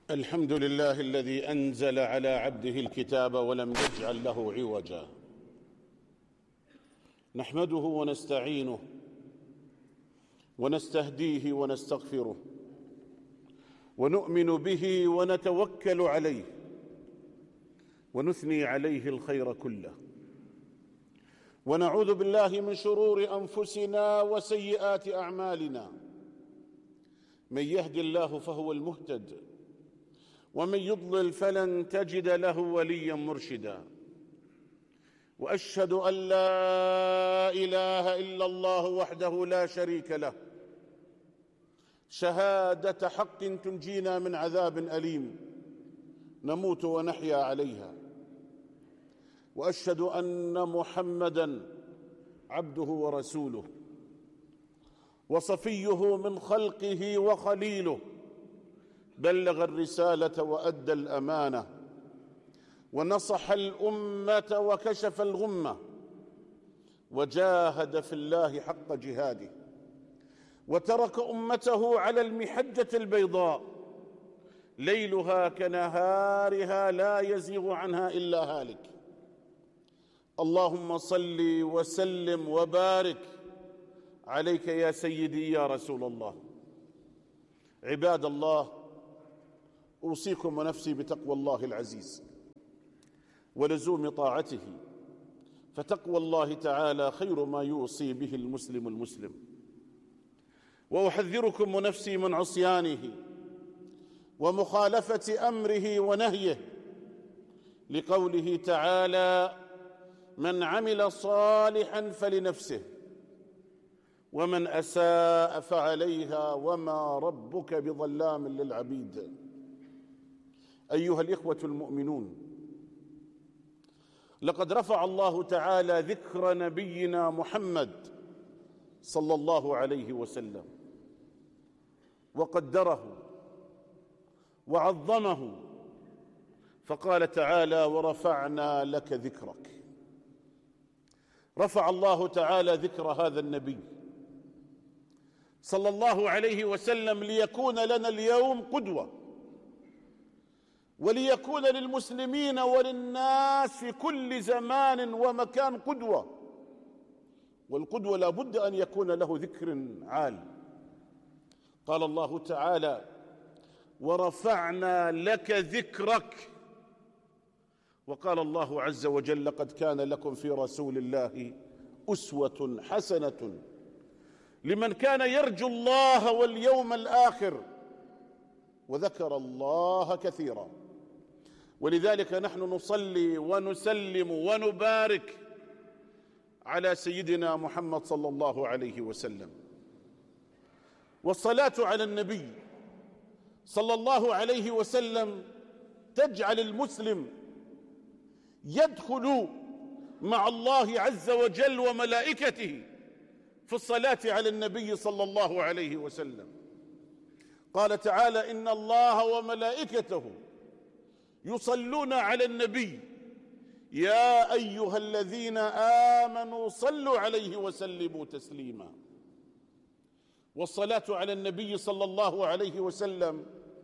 الحمد لله الذي أنزل على عبده الكتاب ولم يجعل له عوجا. نحمده ونستعينه ونستهديه ونستغفره ونؤمن به ونتوكل عليه ونثني عليه الخير كله، ونعوذ بالله من شرور أنفسنا وسيئات أعمالنا. من يهد الله فهو المهتد، ومن يضلل فلن تجد له وليا مرشدا. وأشهد أن لا إله إلا الله وحده لا شريك له، شهادة حق تنجينا من عذاب أليم نموت ونحيا عليها. وأشهد أن محمدًا عبده ورسوله وصفيه من خلقه وخليله، بلغ الرسالة وأدى الأمانة ونصح الأمة وكشف الغمة، وجاهد في الله حق جهاده، وترك أمته على المحجة البيضاء ليلها كنهارها لا يزيغ عنها إلا هالك. اللهم صل وسلم وبارك عليك يا سيدي يا رسول الله. عباد الله، أوصيكم ونفسي بتقوى الله العزيز ولزوم طاعته، فتقوى الله تعالى خير ما يوصي به المسلم. وأحذركم ونفسي من عصيانه ومخالفة أمره ونهيه، لقوله تعالى: من عمل صالحا فلنفسه ومن أساء فعليها وما ربك بظلام للعبيد. أيها الإخوة المؤمنون، لقد رفع الله تعالى ذكر نبينا محمد صلى الله عليه وسلم وقدره وعظمه، فقال تعالى: ورفعنا لك ذكرك. رفع الله تعالى ذكر هذا النبي صلى الله عليه وسلم ليكون لنا اليوم قدوة، وليكون للمسلمين وللناس في كل زمان ومكان قدوة. والقدوة لا بد أن يكون له ذكر عال. قال الله تعالى: ورفعنا لك ذكرك. وقال الله عز وجل: قد كان لكم في رسول الله أسوة حسنة لمن كان يرجو الله واليوم الآخر وذكر الله كثيرا. ولذلك نحن نصلي ونسلم ونبارك على سيدنا محمد صلى الله عليه وسلم. والصلاة على النبي صلى الله عليه وسلم تجعل المسلم يدخل مع الله عز وجل وملائكته في الصلاة على النبي صلى الله عليه وسلم. قال تعالى: إن الله وملائكته يصلون على النبي يا أيها الذين آمنوا صلوا عليه وسلموا تسليما. والصلاة على النبي صلى الله عليه وسلم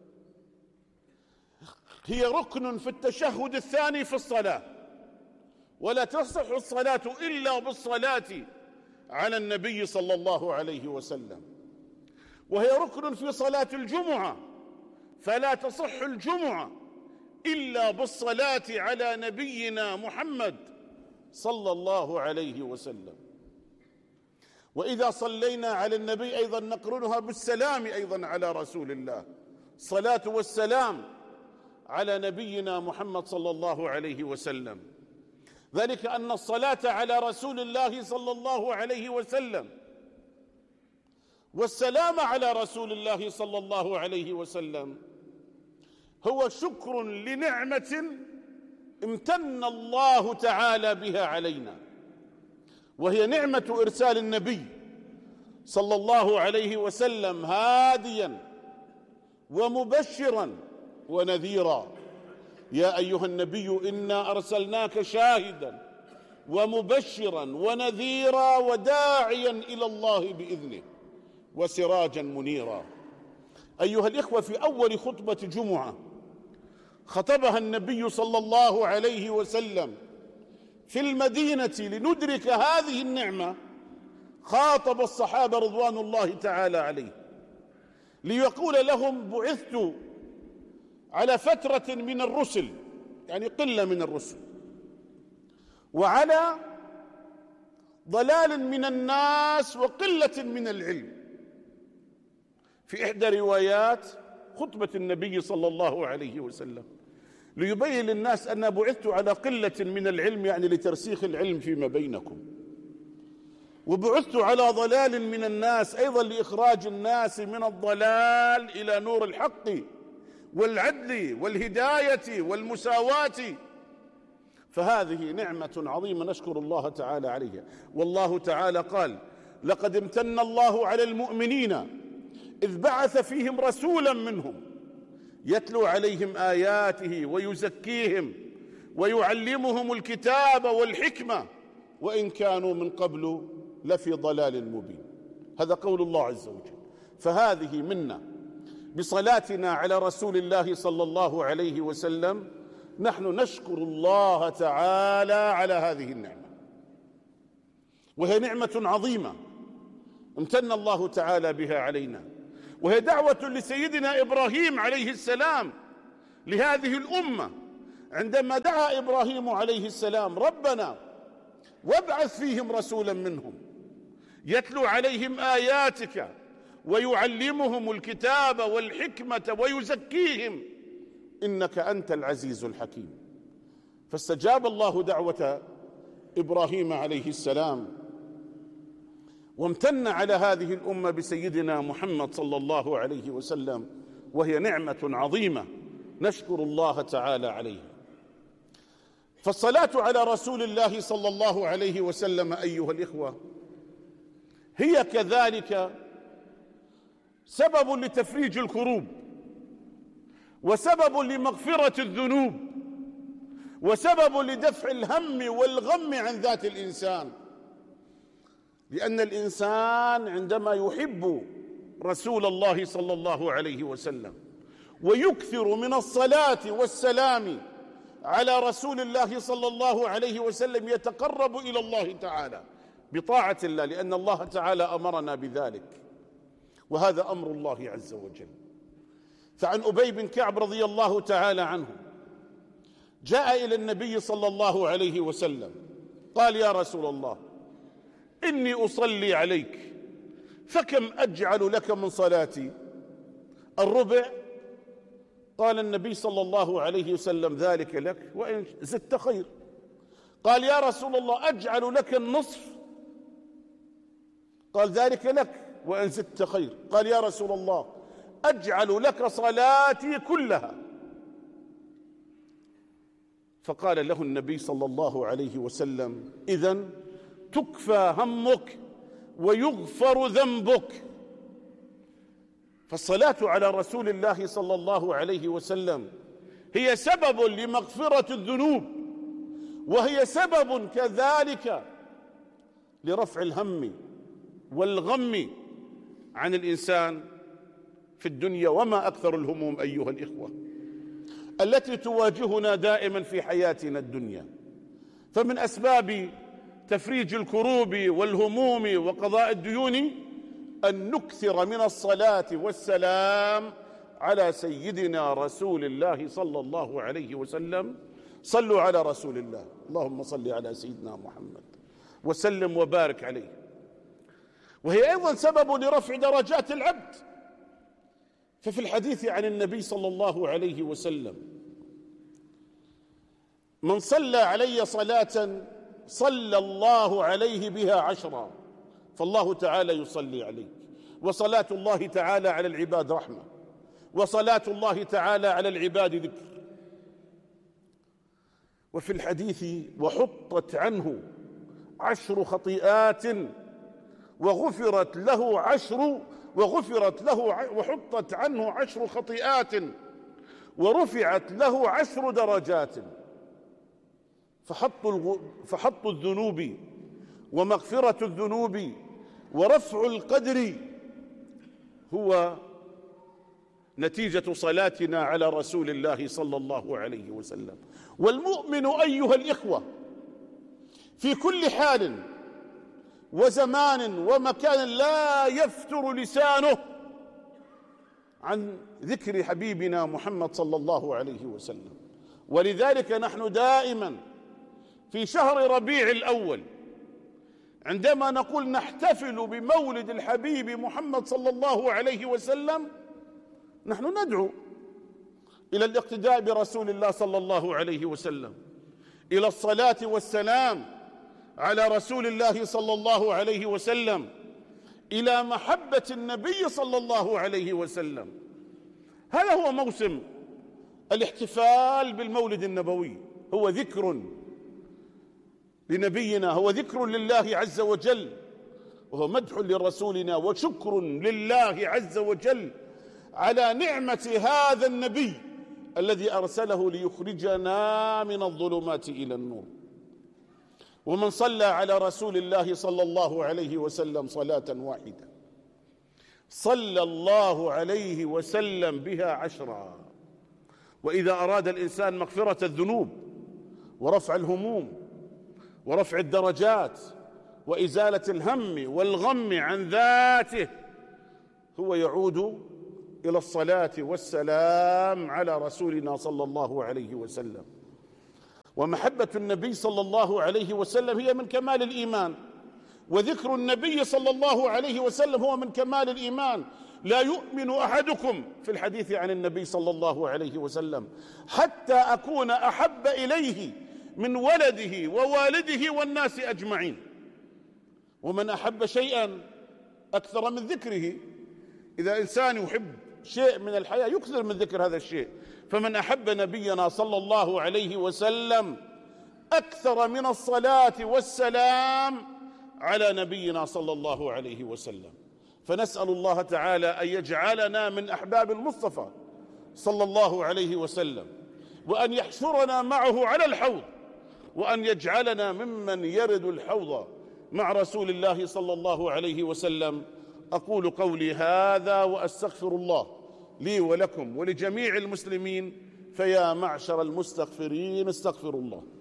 هي ركن في التشهد الثاني في الصلاة، ولا تصح الصلاة إلا بالصلاة على النبي صلى الله عليه وسلم. وهي ركن في صلاة الجمعة، فلا تصح الجمعة إلا بالصلاة على نبينا محمد صلى الله عليه وسلم. وإذا صلينا على النبي أيضا نقرنها بالسلام أيضا على رسول الله. صلاة والسلام على نبينا محمد صلى الله عليه وسلم. ذلك أن الصلاة على رسول الله صلى الله عليه وسلم والسلام على رسول الله صلى الله عليه وسلم هو شكر لنعمة امتن الله تعالى بها علينا، وهي نعمة إرسال النبي صلى الله عليه وسلم هاديا ومبشرا ونذيرا. يا أيها النبي إنا أرسلناك شاهدا ومبشرا ونذيرا وداعيا إلى الله بإذنه وسراجا منيرا. أيها الإخوة، في أول خطبة جمعة خطبها النبي صلى الله عليه وسلم في المدينة لندرك هذه النعمة، خاطب الصحابة رضوان الله تعالى عليه ليقول لهم: بعثت على فترة من الرسل، يعني قلة من الرسل، وعلى ضلال من الناس وقلة من العلم. في إحدى روايات خطبة النبي صلى الله عليه وسلم ليبين للناس أن بعثت على قلة من العلم، يعني لترسيخ العلم فيما بينكم، وبعثت على ضلال من الناس أيضا لإخراج الناس من الضلال إلى نور الحق والعدل والهداية والمساواة. فهذه نعمة عظيمة نشكر الله تعالى عليها. والله تعالى قال: لقد امتن الله على المؤمنين إذ بعث فيهم رسولا منهم يتلو عليهم آياته ويزكيهم ويعلمهم الكتاب والحكمة وإن كانوا من قبل لفي ضلال مبين. هذا قول الله عز وجل. فهذه منا بصلاتنا على رسول الله صلى الله عليه وسلم نحن نشكر الله تعالى على هذه النعمة، وهي نعمة عظيمة امتن الله تعالى بها علينا، وهي دعوة لسيدنا إبراهيم عليه السلام لهذه الأمة عندما دعا إبراهيم عليه السلام: ربنا وابعث فيهم رسولا منهم يتلو عليهم آياتك ويعلمهم الكتاب والحكمة ويزكيهم إنك أنت العزيز الحكيم. فاستجاب الله دعوة إبراهيم عليه السلام وامتن على هذه الأمة بسيدنا محمد صلى الله عليه وسلم، وهي نعمة عظيمة نشكر الله تعالى عليها. فالصلاة على رسول الله صلى الله عليه وسلم أيها الإخوة هي كذلك سبب لتفريج الكروب، وسبب لمغفرة الذنوب، وسبب لدفع الهم والغم عن ذات الإنسان. لأن الإنسان عندما يحب رسول الله صلى الله عليه وسلم ويكثر من الصلاة والسلام على رسول الله صلى الله عليه وسلم يتقرب إلى الله تعالى بطاعة الله، لأن الله تعالى أمرنا بذلك، وهذا أمر الله عز وجل. فعن أبي بن كعب رضي الله تعالى عنه جاء إلى النبي صلى الله عليه وسلم قال: يا رسول الله، إني أصلي عليك، فكم أجعل لك من صلاتي؟ الربع؟ قال النبي صلى الله عليه وسلم: ذلك لك وإن زدت خير. قال: يا رسول الله، أجعل لك النصف؟ قال: ذلك لك وإن زدت خير. قال: يا رسول الله، أجعل لك صلاتي كلها. فقال له النبي صلى الله عليه وسلم: إذن تكفى همك ويغفر ذنبك. فالصلاة على رسول الله صلى الله عليه وسلم هي سبب لمغفرة الذنوب، وهي سبب كذلك لرفع الهم والغم عن الإنسان في الدنيا. وما أكثر الهموم أيها الإخوة التي تواجهنا دائما في حياتنا الدنيا. فمن أسباب تفريج الكروب والهموم وقضاء الديون أن نكثر من الصلاة والسلام على سيدنا رسول الله صلى الله عليه وسلم. صلوا على رسول الله، اللهم صل على سيدنا محمد وسلم وبارك عليه. وهي أيضا سبب لرفع درجات العبد. ففي الحديث عن النبي صلى الله عليه وسلم: من صلى علي صلاة صلى الله عليه بها 10. فالله تعالى يصلي عليك، وصلاة الله تعالى على العباد رحمة، وصلاة الله تعالى على العباد ذكر. وفي الحديث: وحطت عنه 10 خطيئات وحطت عنه 10 خطيئات ورفعت له 10 درجات. فحط الذنوب ومغفرة الذنوب ورفع القدر هو نتيجة صلاتنا على رسول الله صلى الله عليه وسلم. والمؤمن أيها الإخوة في كل حال وزمان ومكان لا يفتر لسانه عن ذكر حبيبنا محمد صلى الله عليه وسلم. ولذلك نحن دائما في شهر ربيع الأول عندما نقول نحتفل بمولد الحبيب محمد صلى الله عليه وسلم نحن ندعو إلى الاقتداء برسول الله صلى الله عليه وسلم، إلى الصلاة والسلام على رسول الله صلى الله عليه وسلم، إلى محبة النبي صلى الله عليه وسلم. هذا هو موسم الاحتفال بالمولد النبوي، هو ذكر لنبينا، هو ذكر لله عز وجل، وهو مدح لرسولنا وشكر لله عز وجل على نعمة هذا النبي الذي أرسله ليخرجنا من الظلمات إلى النور. ومن صلى على رسول الله صلى الله عليه وسلم صلاة واحدة صلى الله عليه وسلم بها 10. وإذا أراد الإنسان مغفرة الذنوب ورفع الهموم ورفع الدرجات وإزالة الهم والغم عن ذاته هو يعود إلى الصلاة والسلام على رسولنا صلى الله عليه وسلم. ومحبة النبي صلى الله عليه وسلم هي من كمال الإيمان، وذكر النبي صلى الله عليه وسلم هو من كمال الإيمان. لا يؤمن أحدكم في الحديث عن النبي صلى الله عليه وسلم حتى أكون أحب إليه من ولده ووالده والناس أجمعين. ومن أحب شيئا أكثر من ذكره، إذا إنسان يحب شيء من الحياة يكثر من ذكر هذا الشيء. فمن أحب نبينا صلى الله عليه وسلم أكثر من الصلاة والسلام على نبينا صلى الله عليه وسلم. فنسأل الله تعالى أن يجعلنا من أحباب المصطفى صلى الله عليه وسلم، وأن يحشرنا معه على الحوض، وأن يجعلنا ممن يرد الحوض مع رسول الله صلى الله عليه وسلم. أقول قولي هذا وأستغفر الله لي ولكم ولجميع المسلمين، فيا معشر المستغفرين استغفروا الله.